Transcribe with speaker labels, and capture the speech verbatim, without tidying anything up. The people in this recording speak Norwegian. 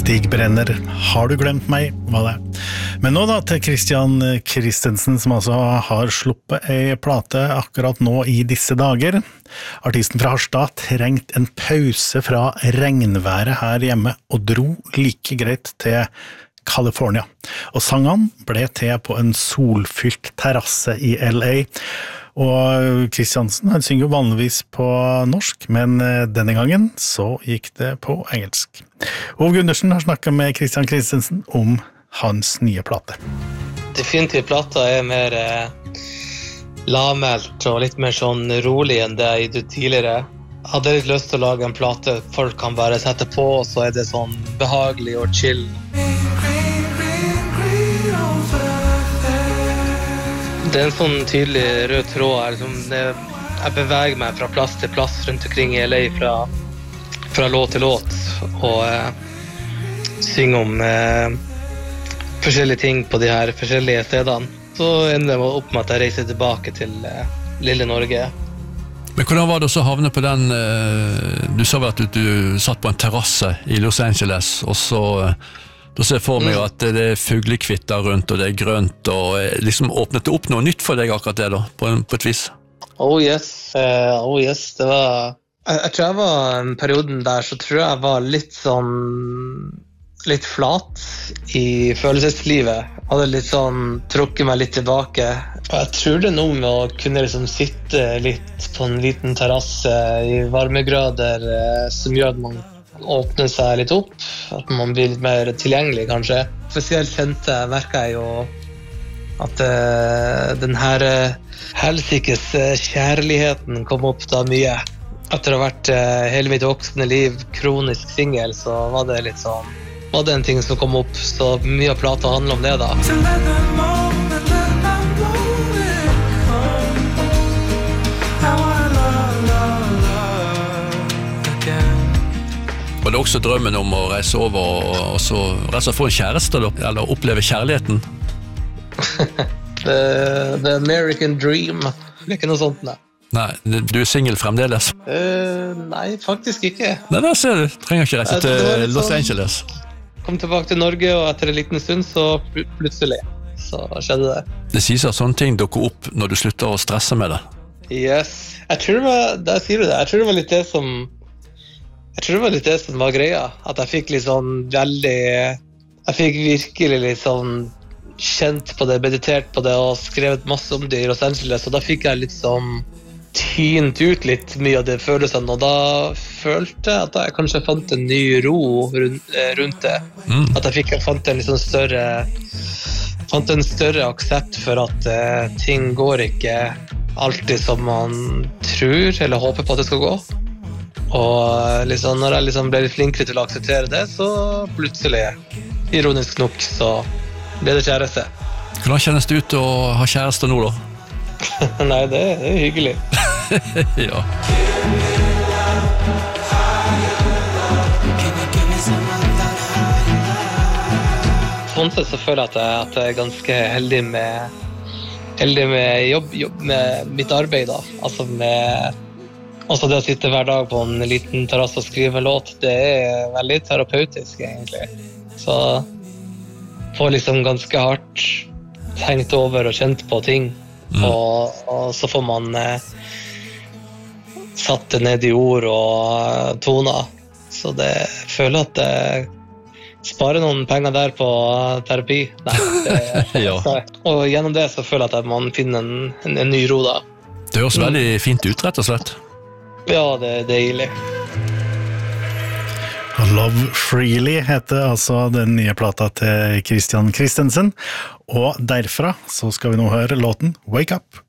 Speaker 1: Stig Brenner, Har du glemt meg, var det. Men nå da til Christian Christensen, som altså har sluppet en plate akkurat nå i disse dager. Artisten fra Harstad trengt en pause fra regnværet her hjemme, og dro like greit til California. Og sangen ble til på en solfylt terrasse i L A. Og Christiansen, han synger jo vanligvis på norsk, men denne gangen så gikk det på engelsk. Ove Gundersen har snakket med Christian Christensen om hans nye plate.
Speaker 2: Definitivt plata er mer eh, lavmælt og litt mer sånn rolig enn det jeg gjorde tidligere. Jeg hadde litt lyst til å lage en plate folk kan bare sette på, og så er det sånn behagelig og chill. Det er en sånn tydelig rød tråd her. Liksom det, jeg beveger meg fra plass til plass rundt omkring i L A fra, fra låt til låt, og eh, synger om eh, forskjellige ting på de her forskjellige stedene. Så ender det opp med at jeg reiser tilbake til eh, lille Norge.
Speaker 3: Men hvordan var det også å havne på den, eh, du sa vel at du, du satt på en terrasse i Los Angeles, og så eh, da ser jeg for meg at det er fuglekvitter rundt, og det er grønt, og liksom åpnet det opp noe nytt for deg akkurat det da, på, en, på et vis?
Speaker 2: Oh yes, uh, oh yes, det var... Jeg, jeg tror jeg var en perioden der, så tror jeg var litt sånn... litt flat i følelseslivet. Jeg hadde litt sånn trukket meg litt tilbake. Og jeg tror det er noe med å kunne liksom sitte litt på en liten terrasse i varmegrader, uh, som gjør at man åpne seg litt opp, at man blir litt mer tilgjengelig kanskje. Spesielt kjente merker jeg jo at uh, den her uh, helsikes uh, kjærligheten kom opp da mye. Etter å ha vært uh, hele mitt voksne liv kronisk singel, så var det litt sånn, var det en ting som kom opp, så mye av plata handler om det da.
Speaker 3: Var det også drømmen om å reise over og, og så reise få en kjæreste, eller oppleve kjærligheten?
Speaker 2: the, the American dream. Det er ikke noe sånt, nei.
Speaker 3: Nei, du er single fremdeles?
Speaker 2: Uh, nei, faktisk ikke.
Speaker 3: Nei, da ser du. Trenger ikke reise til Los Angeles.
Speaker 2: Kom tilbake til Norge, og etter en liten stund så plutselig så skjedde det.
Speaker 3: Det sies at sånne ting dukker opp når du slutter å stresse med det.
Speaker 2: Yes. Jeg tror det var, der sier du det, jeg tror det var litt det som Jeg tror det var litt det som var greia, at jeg fikk litt sånn veldig, jeg fikk virkelig litt sånn kjent på det, meditert på det og skrevet masse om det i Los Angeles, og da fikk jeg litt sånn tynt ut litt mye av det følelsene, og da følte jeg at jeg kanskje fant en ny ro rundt, rundt det. Mm. At jeg fikk, jeg fant en litt sånn større, fant en større aksept for at uh, ting går ikke alltid som man tror eller håper på at det skal gå. Og liksom, når jeg liksom ble litt flinkere til å akseptere det, så plutselig, ironisk nok, så ble det kjæreste.
Speaker 3: Hvordan kjennes det ut å ha kjæreste nå da?
Speaker 2: Nei, det, det er hyggelig.
Speaker 3: Ja.
Speaker 2: Sånn sett så føler jeg at jeg, at jeg er ganske heldig med, heldig med jobb, jobb med mitt arbeid da. Altså med... Altså det å sitte hver dag på en liten terrasse og skrive en låt, det er veldig terapeutisk egentlig. Så får liksom ganske hardt tenkt over og kjent på ting, mm. og, og så får man eh, satt det ned i ord og toner. Så det jeg føler at det sparer noen penger der på terapi. Nei, det,
Speaker 3: ja.
Speaker 2: så, og gjennom det så føler jeg at man finner en, en, en ny ro da.
Speaker 3: Det høres mm. veldig fint ut, rett og slett.
Speaker 2: Ja, det er deilig.
Speaker 1: Love Freely heter altså den nye plata til Christian Christensen, og derfra så skal vi nå høre låten Wake Up.